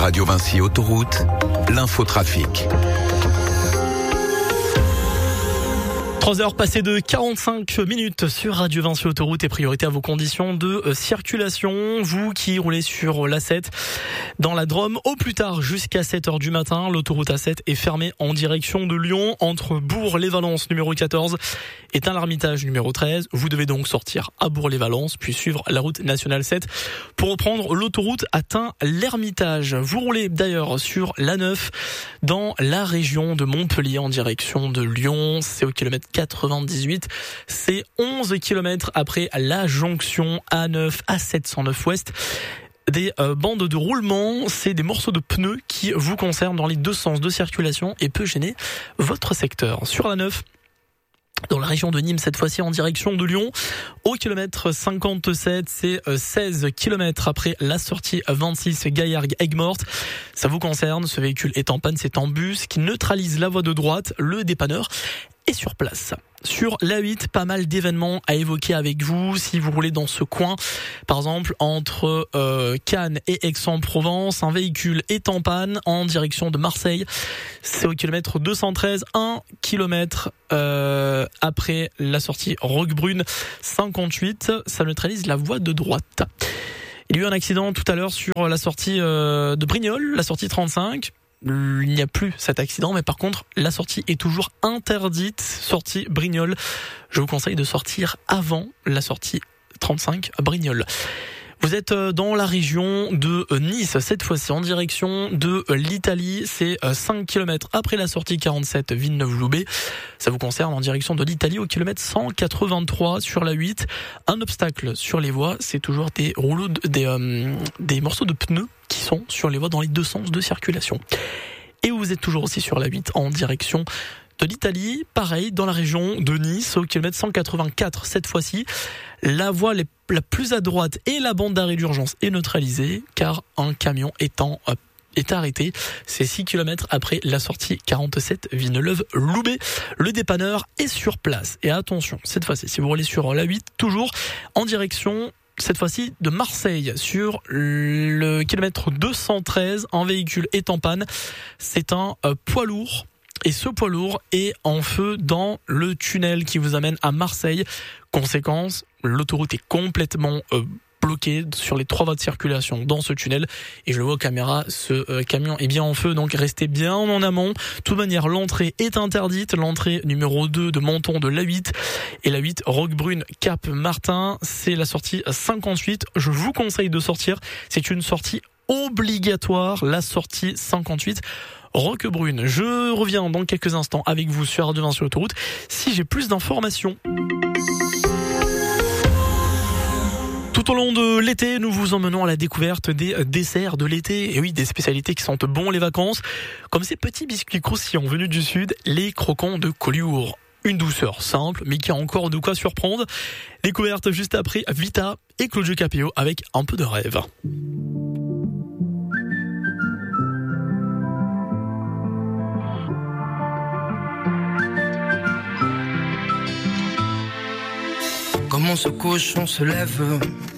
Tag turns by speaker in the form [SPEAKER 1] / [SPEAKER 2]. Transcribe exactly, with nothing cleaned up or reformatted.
[SPEAKER 1] Radio Vinci Autoroute, l'infotrafic.
[SPEAKER 2] trois heures passées de quarante-cinq minutes sur Radio Vinci Autoroute et priorité à vos conditions de circulation. Vous qui roulez sur l'A sept dans la Drôme, au plus tard jusqu'à sept heures du matin, l'autoroute A sept est fermée en direction de Lyon entre Bourg-les-Valences numéro quatorze et Tain-l'Hermitage numéro treize. Vous devez donc sortir à Bourg-les-Valences puis suivre la route nationale sept pour reprendre l'autoroute à Tain-l'Hermitage. Vous roulez d'ailleurs sur l'A neuf dans la région de Montpellier en direction de Lyon. C'est au kilomètre quatre-vingt-dix-huit. C'est onze kilomètres après la jonction A neuf A sept cent neuf Ouest. Des euh, bandes de roulement, c'est des morceaux de pneus qui vous concernent dans les deux sens de circulation et peut gêner votre secteur. Sur la neuf, dans la région de Nîmes, cette fois-ci en direction de Lyon, au kilomètre cinquante-sept, c'est seize kilomètres après la sortie vingt-six Gaillargues-Aigues-Mortes. Ça vous concerne, ce véhicule est en panne, c'est un bus qui neutralise la voie de droite, le dépanneur est sur place. Sur l'A huit, pas mal d'événements à évoquer avec vous si vous roulez dans ce coin. Par exemple, entre euh, Cannes et Aix-en-Provence, un véhicule est en panne en direction de Marseille. C'est au kilomètre deux cent treize, un kilomètre euh, après la sortie Roquebrune cinquante-huit. Ça neutralise la voie de droite. Il y a eu un accident tout à l'heure sur la sortie euh, de Brignoles, la sortie trente-cinq. Il n'y a plus cet accident, mais par contre, la sortie est toujours interdite. Sortie Brignoles. Je vous conseille de sortir avant la sortie trente-cinq à Brignoles. Vous êtes dans la région de Nice, cette fois-ci en direction de l'Italie. C'est cinq kilomètres après la sortie quarante-sept Villeneuve-Loubet. Ça vous concerne en direction de l'Italie au kilomètre cent quatre-vingt-trois sur la huit. Un obstacle sur les voies, c'est toujours des rouleaux, de, des, euh, des morceaux de pneus qui sont sur les voies dans les deux sens de circulation. Et vous êtes toujours aussi sur la huit en direction de l'Italie, pareil, dans la région de Nice, au kilomètre cent quatre-vingt-quatre, cette fois-ci. La voie la plus à droite et la bande d'arrêt d'urgence est neutralisée, car un camion étant, euh, est arrêté. C'est six kilomètres après la sortie quarante-sept Villeneuve-Loubet. Le dépanneur est sur place. Et attention, cette fois-ci, si vous roulez sur la huit, toujours en direction cette fois-ci de Marseille, sur le kilomètre deux cent treize, un véhicule est en panne. C'est un euh, poids lourd. Et ce poids lourd est en feu dans le tunnel qui vous amène à Marseille. Conséquence, l'autoroute est complètement euh, bloquée sur les trois voies de circulation dans ce tunnel. Et je le vois aux caméras, ce euh, camion est bien en feu, donc restez bien en amont. De toute manière, l'entrée est interdite. L'entrée numéro deux de Menton de l'A huit et l'A huit Roquebrune Cap Martin. C'est la sortie cinquante-huit. Je vous conseille de sortir. C'est une sortie obligatoire, la sortie cinquante-huit. Roquebrune. Je reviens dans quelques instants avec vous sur Radio Vinci Autoroute si j'ai plus d'informations. Tout au long de l'été, nous vous emmenons à la découverte des desserts de l'été. Et oui, des spécialités qui sentent bon les vacances, comme ces petits biscuits croustillants venus du sud, les croquants de Collioure. Une douceur simple, mais qui a encore de quoi surprendre. Découverte juste après Vita et Claudio Capéo avec un peu de rêve.
[SPEAKER 3] Comment on se couche, on se lève.